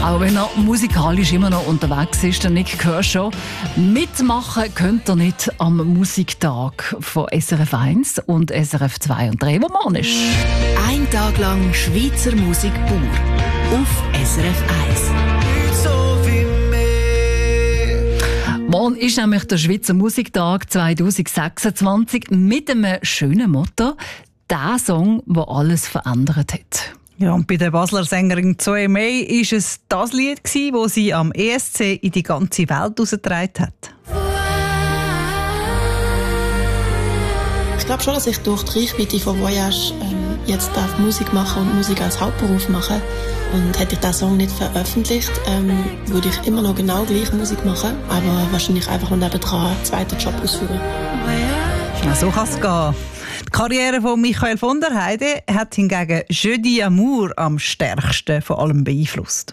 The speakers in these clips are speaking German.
Auch wenn er musikalisch immer noch unterwegs ist, der Nick Kershaw. Mitmachen könnt ihr nicht am Musiktag von SRF 1 und SRF 2 und 3, wo morgen ist. Ein Tag lang Schweizer Musik pur auf SRF 1. Morgen ist nämlich der Schweizer Musiktag 2026 mit einem schönen Motto: der Song, der alles verändert hat. Ja, und bei der Basler Sängerin Zoe May war es das Lied, das sie am ESC in die ganze Welt herausgetragen hat. Ich glaube schon, dass ich durch die Reichweite von Voyage jetzt Musik machen und Musik als Hauptberuf machen. Und hätte ich diesen Song nicht veröffentlicht, würde ich immer noch genau gleich Musik machen, aber wahrscheinlich einfach noch nebendran einen zweiten Job ausführen. Ja, so kann es gehen. Die Karriere von Michael von der Heide hat hingegen Jeudi Amour am stärksten von allem beeinflusst.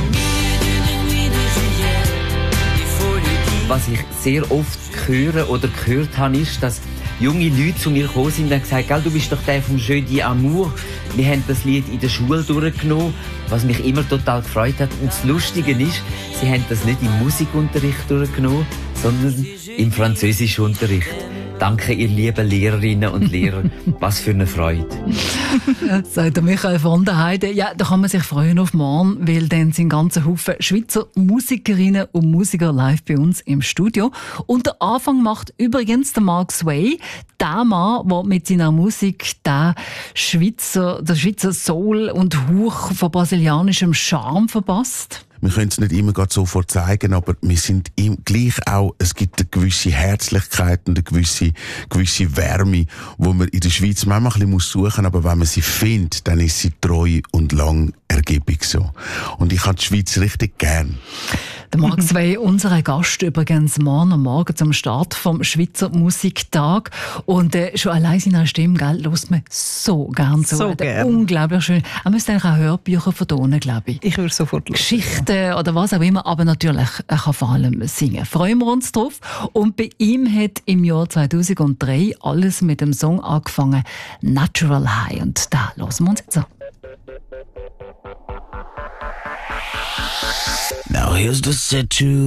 Was ich sehr oft höre oder gehört habe, ist, dass junge Leute zu mir gekommen sind und gesagt haben, du bist doch der vom Jeudi Amour. Wir haben das Lied in der Schule durchgenommen, was mich immer total gefreut hat. Und das Lustige ist, sie haben das nicht im Musikunterricht durchgenommen, sondern im Französischunterricht. Danke, ihr lieben Lehrerinnen und Lehrer. Was für eine Freude. Sagt der Michael von der Heide. Ja, da kann man sich freuen auf morgen, weil dann sind ganze Haufen Schweizer Musikerinnen und Musiker live bei uns im Studio. Und der Anfang macht übrigens der Mark Sway, der Mann, der mit seiner Musik der Schweizer Soul und Hauch von brasilianischem Charme verpasst. Wir können es nicht immer gerade sofort zeigen, aber wir sind ihm gleich auch, es gibt eine gewisse Herzlichkeit und eine gewisse Wärme, wo man in der Schweiz manchmal ein bisschen suchen muss, aber wenn man sie findet, dann ist sie treu und lang ergiebig so. Und ich habe die Schweiz richtig gern. Der Mark Sway, unser Gast übrigens morgen zum Start vom Schweizer Musiktag. Und schon allein seine Stimme, gell, hört man so gern zu. So gern. Unglaublich schön. Er müsste eigentlich auch Hörbücher vertonen, glaube ich. Ich würde sofort hören. Geschichten oder was auch immer, aber natürlich, er kann vor allem singen. Freuen wir uns drauf. Und bei ihm hat im Jahr 2003 alles mit dem Song angefangen, Natural High. Und da hören wir uns jetzt an. Now here's the set to